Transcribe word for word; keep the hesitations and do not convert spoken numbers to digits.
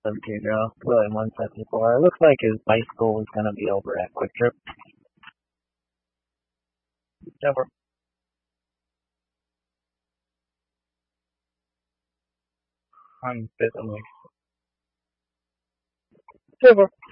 seventeen year old, William one seventy-four. It looks like his bicycle is going to be over at Quick Trip. Over. On fifth and Over.